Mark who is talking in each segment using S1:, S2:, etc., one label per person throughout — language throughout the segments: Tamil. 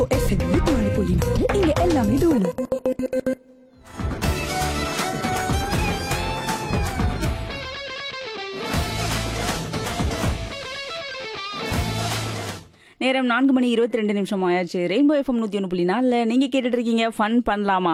S1: FM 104.4 இங்க எல்லாமே தூளு. நேரம் 4:22 ஆயாச்சு. ரெயின்போ எஃப்எம் 101.4 நீங்க கேட்டுட்டு இருக்கீங்க ஃபன் பண்ணலாமா.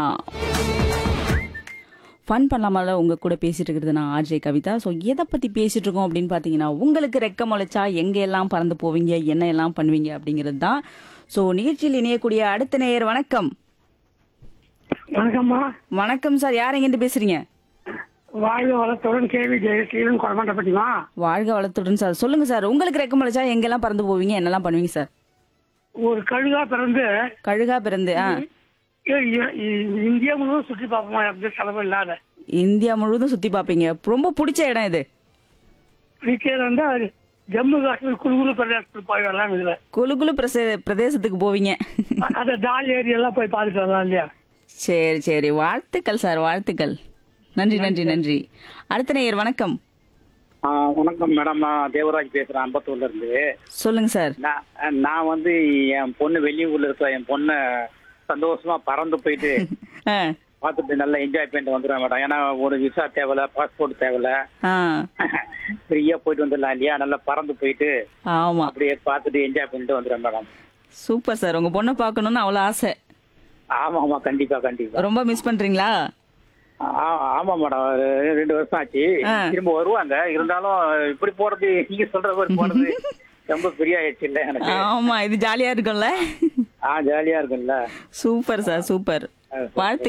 S1: ஃபன் பண்ணலாமால உங்க கூட பேசிட்டு இருக்கிறது நான் ஆர்ஜே கவிதா. ஸோ எதை பத்தி பேசிட்டு இருக்கோம் அப்படின்னு பார்த்தீங்கன்னா, உங்களுக்கு ரெக்க முளைச்சா எங்க எல்லாம் பறந்து போவீங்க, என்ன எல்லாம் பண்ணுவீங்க அப்படிங்கிறது தான். ஸோ நிகழ்ச்சியில் இணையக்கூடிய அடுத்த நேயர் வணக்கம்.
S2: வணக்கம்மா.
S1: வணக்கம் சார், யார் எங்கிருந்து பேசுறீங்க?
S2: வாழ்க வளத்துடன் கேவி ஜெயசீலன் குழந்தைப்பட்டிமா.
S1: வாழ்க வளத்துடன் சார். சொல்லுங்க சார், உங்களுக்கு ரெக்க முளைச்சா எங்கெல்லாம் பறந்து போவீங்க, என்னெல்லாம் பண்ணுவீங்க சார்?
S2: ஒரு கழுகா பிறந்து
S1: கழுகா பிறந்து
S2: இந்தியா முழுவதும் சுற்றி பார்ப்போமா, எப்படி செலவு இல்லாத.
S1: இந்தியா முழுவதும் சுத்தி பார்ப்பீங்க. ரொம்ப பிடிச்ச இடம் இது?
S2: வீட்டில் வந்து ஜம்மு காஷ்மீர் குழுகுலு பிரதேசத்துக்கு போய் வரலாம். இதுல
S1: குலுகுலு பிரதேசத்துக்கு போவீங்க.
S2: அந்த டால் ஏரியெல்லாம் போய் பார்த்துட்டு வரலாம் இல்லையா?
S1: சரி சரி, வாழ்த்துக்கள் சார், வாழ்த்துக்கள். நன்றி நன்றி நன்றி. அடுத்த நேயர் வணக்கம்.
S3: வணக்கம் மேடம், நான் தேவராஜ் பேசுறேன் அம்பத்தூர்ல இருந்து.
S1: சொல்லுங்க சார்.
S3: நான் வந்து என் பொண்ணு வெளியூர்ல இருக்க என் பொண்ணை சந்தோஷமா பறந்து போயிட்டு பார்த்துட்டு நல்லா என்ஜாய் பண்ணிட்டு வந்துடுவேன் மேடம். ஏன்னா ஒரு விசா தேவையில்ல, பாஸ்போர்ட் தேவையில்ல, ஃப்ரீயா போயிட்டு வந்துடலாம் இல்லையா? நல்லா பறந்து போயிட்டு
S1: ஆமா
S3: அப்படியே பார்த்துட்டு என்ஜாய் பண்ணிட்டு வந்துடுவேன் மேடம்.
S1: சூப்பர் சார், உங்க பொண்ணை பார்க்கணும்னு அவ்வளவு ஆசை.
S3: ஆமா ஆமா, கண்டிப்பா கண்டிப்பா.
S1: ரொம்ப மிஸ் பண்றீங்களா?
S3: ஆமா மேடம், 2 வருஷம் ஆச்சு. திரும்ப வருவாங்க, இருந்தாலும் இப்படி போறது, நீங்க சொல்ற மாதிரி போறது ரொம்ப பெரிய ஆயிடுச்சு இல்ல எனக்கு.
S1: ஆமா, இது ஜாலியா இருக்கும்ல.
S3: ஜாலியா இருக்கும்ல.
S1: Super sir, super. வாழ்த்து.